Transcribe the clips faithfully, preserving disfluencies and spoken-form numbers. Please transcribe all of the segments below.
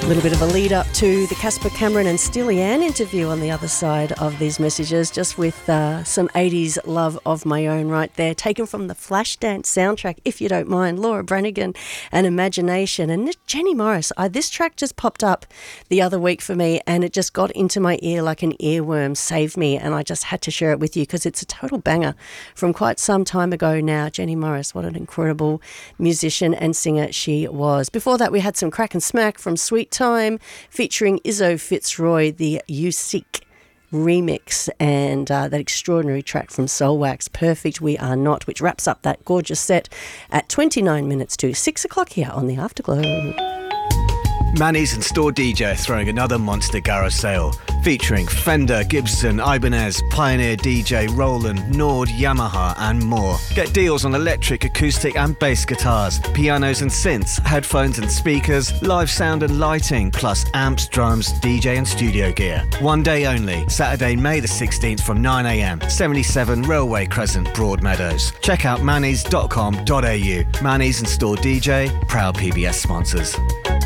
A little bit of a lead up to the Casper Cameron and Steely Ann interview on the other side of these messages, just with uh, some eighties love of my own right there, taken from the Flashdance soundtrack, if you don't mind. Laura Branigan and Imagination. And Jenny Morris, I, this track just popped up the other week for me and it just got into my ear like an earworm, saved me, and I just had to share it with you because it's a total banger from quite some time ago now. Jenny Morris, what an incredible musician and singer she was. Before that, we had some crack and smack from Sweet Time featuring Izzo Fitzroy, the You Seek remix, and uh, that extraordinary track from Soulwax, Perfect We Are Not, which wraps up that gorgeous set at twenty-nine minutes to six o'clock here on the Afterglow. Manny's and Store D J throwing another monster garage sale featuring Fender, Gibson, Ibanez, Pioneer D J, Roland, Nord, Yamaha and more. Get deals on electric, acoustic and bass guitars, pianos and synths, headphones and speakers, live sound and lighting, plus amps, drums, D J and studio gear. One day only, Saturday, May the sixteenth from nine a m, seventy-seven Railway Crescent, Broadmeadows. Check out mannies dot com dot a u. Manny's and Store D J, proud P B S sponsors.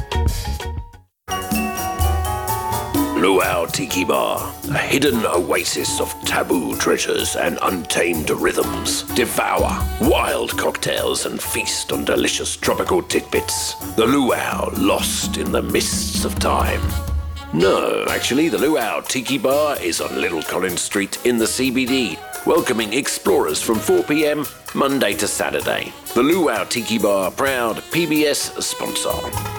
Luau Tiki Bar, a hidden oasis of taboo treasures and untamed rhythms. Devour wild cocktails and feast on delicious tropical tidbits. The Luau, lost in the mists of time. No, actually, the Luau Tiki Bar is on Little Collins Street in the C B D, welcoming explorers from four p m Monday to Saturday. The Luau Tiki Bar, proud P B S sponsor.